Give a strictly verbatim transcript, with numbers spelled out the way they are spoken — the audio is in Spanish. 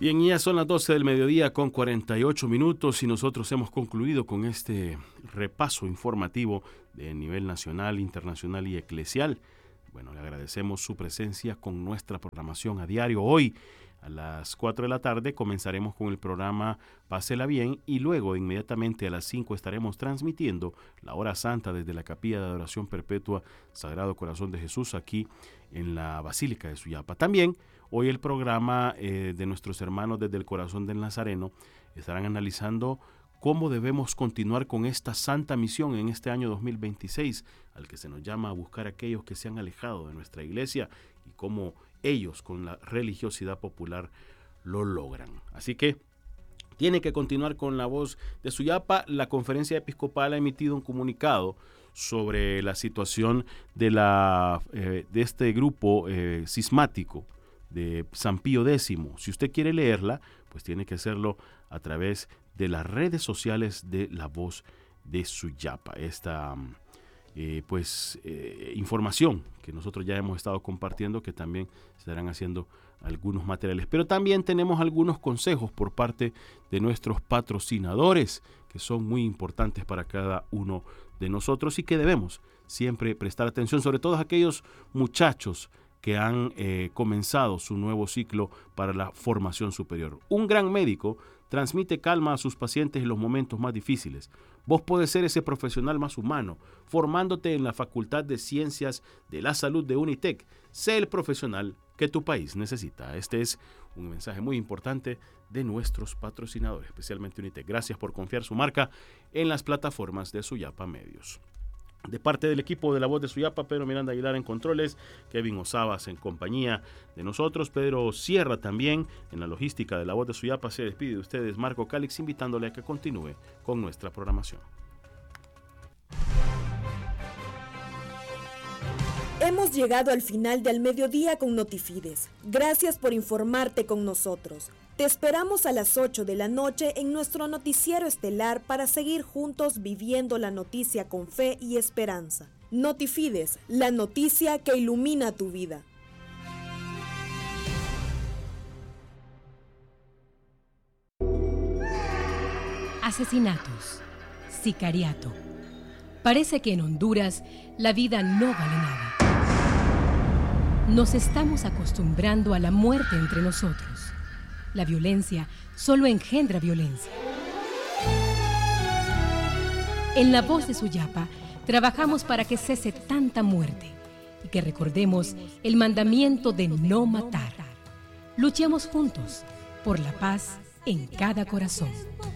Bien, ya son las doce del mediodía con cuarenta y ocho minutos y nosotros hemos concluido con este repaso informativo de nivel nacional, internacional y eclesial. Bueno, le agradecemos su presencia con nuestra programación a diario. Hoy a las cuatro de la tarde comenzaremos con el programa Pásela Bien y luego inmediatamente a las cinco estaremos transmitiendo la hora santa desde la Capilla de Adoración Perpetua Sagrado Corazón de Jesús aquí en la Basílica de Suyapa. También hoy el programa eh, de nuestros hermanos desde el Corazón del Nazareno estarán analizando cómo debemos continuar con esta santa misión en este año dos mil veintiséis, al que se nos llama a buscar a aquellos que se han alejado de nuestra iglesia y cómo ellos con la religiosidad popular lo logran. Así que tiene que continuar con la voz de Suyapa. La Conferencia Episcopal ha emitido un comunicado sobre la situación de, la, eh, de este grupo eh, cismático de San Pío X. Si usted quiere leerla, pues tiene que hacerlo a través de las redes sociales de La Voz de Suyapa. Esta eh, pues eh, información que nosotros ya hemos estado compartiendo, que también se estarán haciendo algunos materiales. Pero también tenemos algunos consejos por parte de nuestros patrocinadores, que son muy importantes para cada uno de nosotros y que debemos siempre prestar atención, sobre todo aquellos muchachos que han eh, comenzado su nuevo ciclo para la formación superior. Un gran médico transmite calma a sus pacientes en los momentos más difíciles. Vos podés ser ese profesional más humano, formándote en la Facultad de Ciencias de la Salud de UNITEC. Sé el profesional que tu país necesita. Este es un mensaje muy importante de nuestros patrocinadores, especialmente UNITEC. Gracias por confiar su marca en las plataformas de Suyapa Medios. De parte del equipo de La Voz de Suyapa, Pedro Miranda Aguilar en controles, Kevin Osabas en compañía de nosotros, Pedro Sierra también en la logística de La Voz de Suyapa. Se despide de ustedes Marco Calix, invitándole a que continúe con nuestra programación. Hemos llegado al final del mediodía con Notifides. Gracias por informarte con nosotros. Te esperamos a las ocho de la noche en nuestro noticiero estelar para seguir juntos viviendo la noticia con fe y esperanza. Notifides, la noticia que ilumina tu vida. Asesinatos, sicariato. Parece que en Honduras la vida no vale nada. Nos estamos acostumbrando a la muerte entre nosotros. La violencia solo engendra violencia. En La Voz de Suyapa trabajamos para que cese tanta muerte y que recordemos el mandamiento de no matar. Luchemos juntos por la paz en cada corazón.